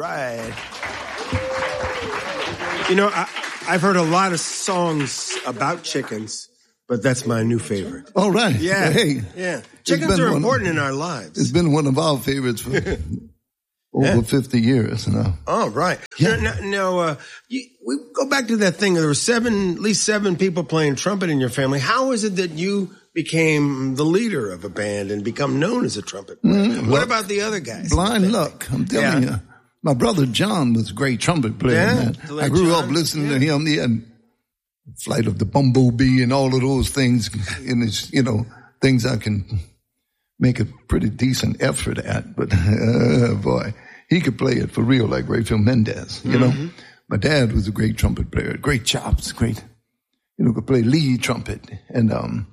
right. You know, I've heard a lot of songs about chickens, but that's my new favorite. All right. Yeah. Hey. Yeah. Chickens are important in our lives. It's been one of our favorites for over 50 years now. Oh, right. Yeah. Now, we go back to that thing. There were at least seven people playing trumpet in your family. How is it that you became the leader of a band and become known as a trumpet player? What about the other guys? Blind luck, I'm telling you. My brother John was a great trumpet player. Man. I grew up listening to him. He had Flight of the Bumblebee and all of those things in his, things I can make a pretty decent effort at. But, boy, he could play it for real like Rayfield Mendez, you know. My dad was a great trumpet player, great chops, could play lead trumpet. And